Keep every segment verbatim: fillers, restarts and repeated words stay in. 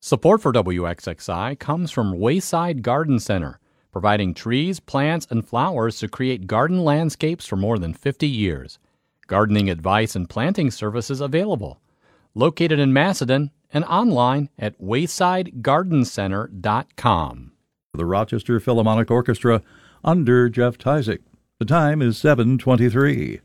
Support for W X X I comes from Wayside Garden Center, providing trees, plants, and flowers to create garden landscapes for more than fifty years. Gardening advice and planting services available. Located in Macedon and online at wayside garden center dot com. The Rochester Philharmonic Orchestra under Jeff Tyzik. The time is seven twenty-three.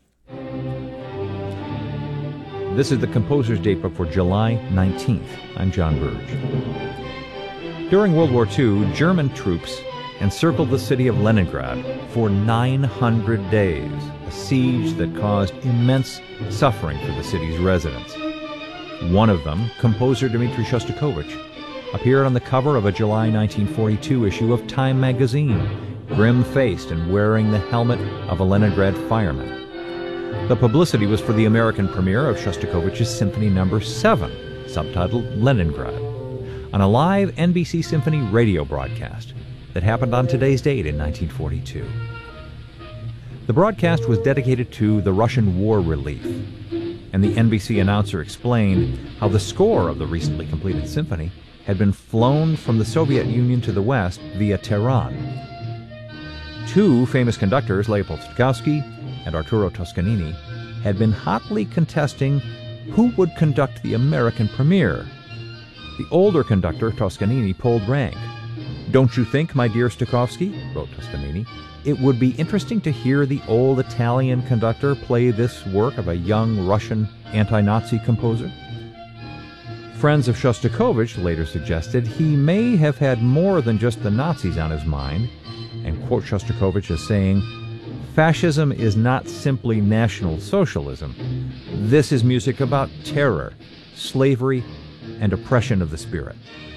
This is the Composer's Datebook for July nineteenth. I'm John Burge. During World War Two, German troops encircled the city of Leningrad for nine hundred days, a siege that caused immense suffering for the city's residents. One of them, composer Dmitri Shostakovich, appeared on the cover of a July nineteen forty-two issue of Time magazine, grim-faced and wearing the helmet of a Leningrad fireman. The publicity was for the American premiere of Shostakovich's Symphony Number seven, subtitled Leningrad, on a live N B C Symphony radio broadcast that happened on today's date in nineteen forty-two. The broadcast was dedicated to the Russian war relief, and the N B C announcer explained how the score of the recently completed symphony had been flown from the Soviet Union to the West via Tehran. Two famous conductors, Leopold Stokowski and Arturo Toscanini, had been hotly contesting who would conduct the American premiere. The older conductor, Toscanini, pulled rank. "Don't you think, my dear Stokowski," wrote Toscanini, "it would be interesting to hear the old Italian conductor play this work of a young Russian anti-Nazi composer?" Friends of Shostakovich later suggested he may have had more than just the Nazis on his mind, and quote Shostakovich as saying, "Fascism is not simply National Socialism. This is music about terror, slavery, and oppression of the spirit."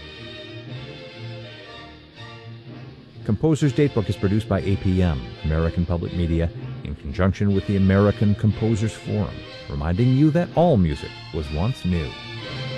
Composer's Datebook is produced by A P M, American Public Media, in conjunction with the American Composers Forum, reminding you that all music was once new.